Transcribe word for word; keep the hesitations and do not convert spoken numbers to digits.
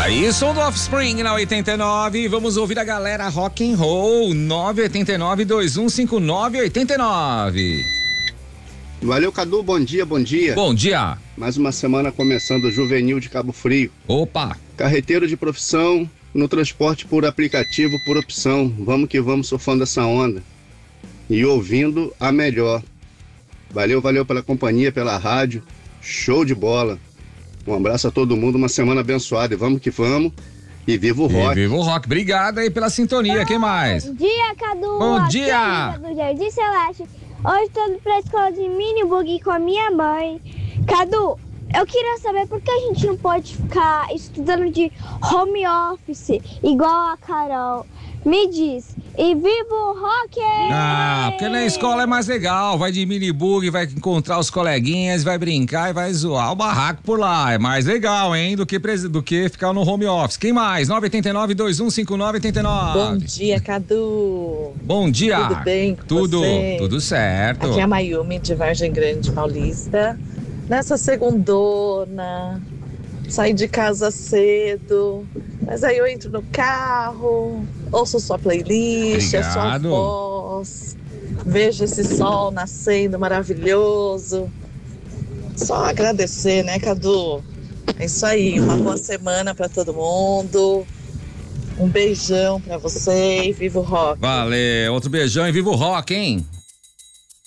Aí, som do Offspring na oitenta e nove. Vamos ouvir a galera rock and roll. nove oito nove, dois um cinco nove, oito nove. Valeu, Cadu, bom dia, bom dia. Bom dia. Mais uma semana começando o Juvenil de Cabo Frio. Opa. Carreteiro de profissão, no transporte por aplicativo, por opção. Vamos que vamos surfando essa onda. E ouvindo a melhor. Valeu, valeu pela companhia, pela rádio. Show de bola. Um abraço a todo mundo, uma semana abençoada. E vamos que vamos. E viva o rock. E viva o rock. Obrigado aí pela sintonia. Quem mais? Bom dia, Cadu. Bom Aqui dia. é a Lívia do Jardim Celeste. Hoje estou indo pra escola de mini bug com a minha mãe. Cadu, eu queria saber por que a gente não pode ficar estudando de home office igual a Carol. Me diz. E viva o rock! Ah, porque na escola é mais legal. Vai de mini bug, vai encontrar os coleguinhas, vai brincar e vai zoar o barraco por lá. É mais legal, hein, do que, do que ficar no home office. Quem mais? nove oito nove, dois um cinco nove, oito nove. Bom dia, Cadu. Bom dia. Tudo bem com Tudo, você? tudo certo. Aqui é a Mayumi de Vargem Grande Paulista. Nessa segundona, saí de casa cedo, mas aí eu entro no carro, ouço sua playlist, a sua Obrigado. voz, vejo esse sol nascendo maravilhoso. Só agradecer, né, Cadu? É isso aí, uma boa semana pra todo mundo. Um beijão pra você e viva o rock. Valeu, outro beijão e viva o rock, hein?